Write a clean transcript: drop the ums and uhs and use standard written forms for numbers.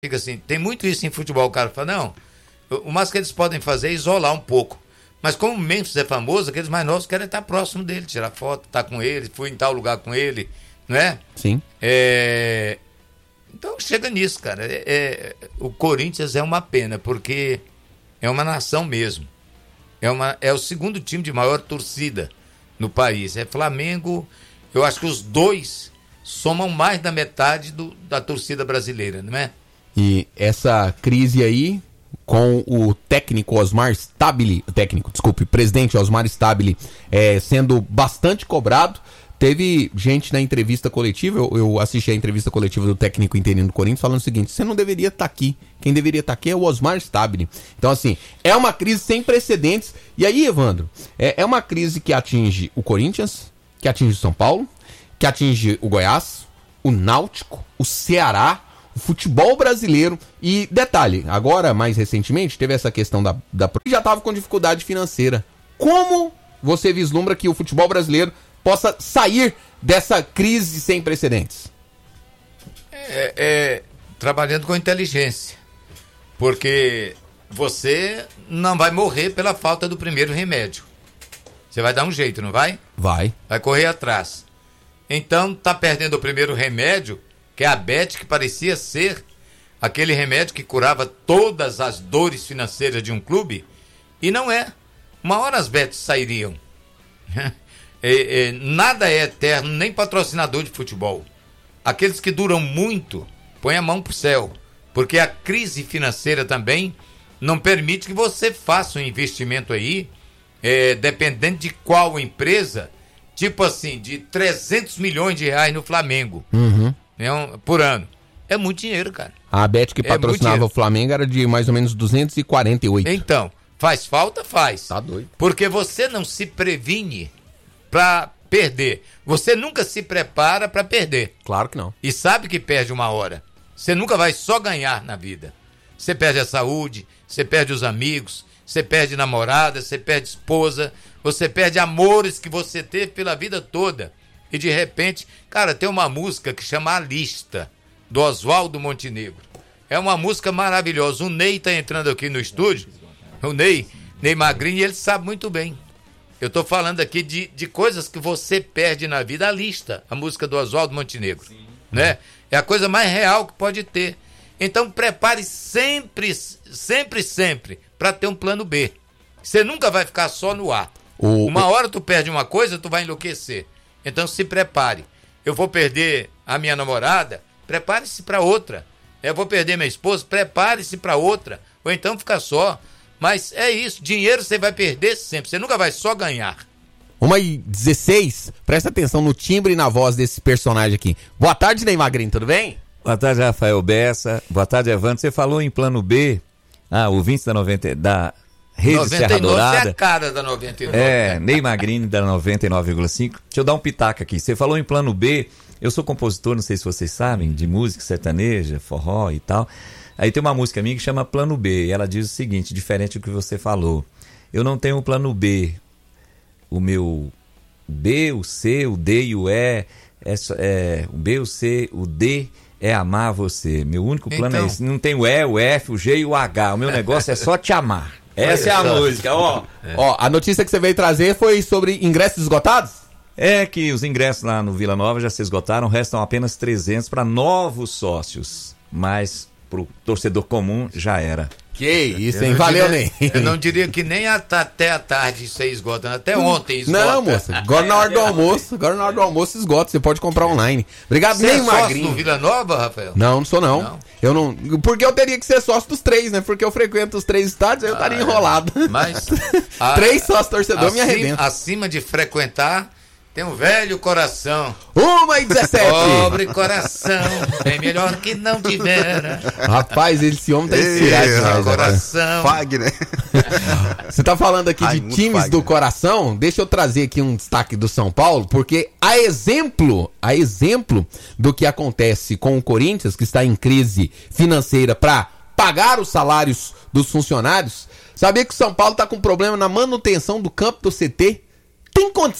Fica assim, tem muito isso em futebol, o cara fala, não, o mais que eles podem fazer é isolar um pouco. Mas como o Memphis é famoso, aqueles mais novos querem estar próximo dele, tirar foto, estar com ele, fui em tal lugar com ele, não é? Sim. Então chega nisso, cara. O Corinthians é uma pena, porque é uma nação mesmo. É o segundo time de maior torcida no país. É Flamengo, eu acho que os dois somam mais da metade da torcida brasileira, não é? E essa crise aí, com o técnico Osmar Stabile, presidente Osmar Stabile, sendo bastante cobrado. Teve gente na entrevista coletiva, eu assisti a entrevista coletiva do técnico interino do Corinthians falando o seguinte, você não deveria estar aqui, quem deveria estar aqui é o Osmar Stabile. Então assim, é uma crise sem precedentes. E aí, Evandro, é uma crise que atinge o Corinthians, que atinge o São Paulo, que atinge o Goiás, o Náutico, o Ceará, o futebol brasileiro. E detalhe, agora mais recentemente teve essa questão da já estava com dificuldade financeira. Como você vislumbra que o futebol brasileiro possa sair dessa crise sem precedentes? Trabalhando com inteligência, porque você não vai morrer pela falta do primeiro remédio. Você vai dar um jeito, não vai? Vai correr atrás. Então tá perdendo o primeiro remédio, que é a Bet, que parecia ser aquele remédio que curava todas as dores financeiras de um clube, e não é. Uma hora as Bets sairiam. Nada é eterno, nem patrocinador de futebol. Aqueles que duram muito, põem a mão pro céu, porque a crise financeira também não permite que você faça um investimento aí, dependendo de qual empresa, tipo assim, de 300 milhões de reais no Flamengo, por ano. É muito dinheiro, cara. A Bet que patrocinava o Flamengo era de mais ou menos 248. Então, faz falta? Faz. Tá doido. Porque você não se previne pra perder. Você nunca se prepara pra perder. Claro que não. E sabe que perde uma hora. Você nunca vai só ganhar na vida. Você perde a saúde, você perde os amigos, você perde namorada, você perde esposa, você perde amores que você teve pela vida toda. E de repente, cara, tem uma música que chama A Lista, do Oswaldo Montenegro. É uma música maravilhosa. O Ney tá entrando aqui no estúdio, o Ney Magrini, ele sabe muito bem. Eu tô falando aqui de coisas que você perde na vida. A Lista, a música do Oswaldo Montenegro. Sim. Né? É a coisa mais real que pode ter. Então prepare sempre para ter um plano B. Você nunca vai ficar só no A. Uma hora tu perde uma coisa, tu vai enlouquecer. Então se prepare. Eu vou perder a minha namorada, prepare-se para outra. Eu vou perder minha esposa, prepare-se para outra. Ou então fica só. Mas é isso, dinheiro você vai perder sempre, você nunca vai só ganhar. 1h16, presta atenção no timbre e na voz desse personagem aqui. Boa tarde, Ney Magrini, tudo bem? Boa tarde, Rafael Bessa. Boa tarde, Evandro. Você falou em plano B, ouvintes da Rede Serra Dourada. É a cara da 99. Ney Magrini da 99,5. Deixa eu dar um pitaco aqui. Você falou em plano B, eu sou compositor, não sei se vocês sabem, de música sertaneja, forró e tal. Aí tem uma música minha que chama Plano B, e ela diz o seguinte, diferente do que você falou. Eu não tenho um plano B. O meu B, o C, o D e o E, o B, o C, o D é amar você. Meu único plano é esse. Não tem o E, o F, o G e o H. O meu negócio é só te amar. Essa é a música, ó. Ó, a notícia que você veio trazer foi sobre ingressos esgotados? É que os ingressos lá no Vila Nova já se esgotaram, restam apenas 300 para novos sócios. Mas pro torcedor comum já era. Que isso, hein? Valeu, Ney. Eu não diria que nem até a tarde isso aí esgota, até ontem esgota. Não, moça, agora na hora do almoço esgota, você pode comprar online. Obrigado, Ney Magrini. Você é sócio do Vila Nova, Rafael? Não sou não. Eu não. Porque eu teria que ser sócio dos três, né? Porque eu frequento os 3 estádios, aí eu estaria enrolado. Mas 3 sócios torcedor me arrebenta. Acima de frequentar, tem um velho coração. 1h17. Pobre coração, bem melhor que não tivera. Rapaz, esse homem tá inspirado. Coração. Fagner. Você tá falando aqui de times Fagner do coração. Deixa eu trazer aqui um destaque do São Paulo, porque a exemplo do que acontece com o Corinthians, que está em crise financeira para pagar os salários dos funcionários, sabia que o São Paulo tá com problema na manutenção do campo do CT? Tem condição